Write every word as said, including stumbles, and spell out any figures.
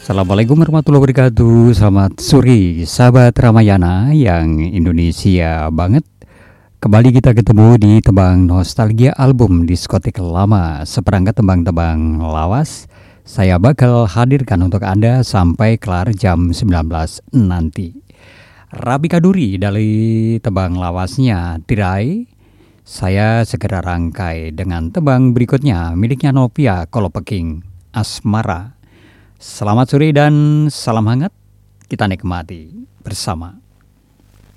Assalamualaikum warahmatullahi wabarakatuh. Selamat sore sahabat Ramayana yang Indonesia banget. Kembali kita ketemu di Tebang Nostalgia Album Diskotik Lama. Seperangkat tebang-tebang lawas saya bakal hadirkan untuk Anda sampai kelar jam sembilan belas nanti. Rabi Kaduri dari tebang lawasnya Tirai, saya segera rangkai dengan tebang berikutnya miliknya Novia Kolopeking Asmara. Selamat sore dan salam hangat, kita nikmati bersama.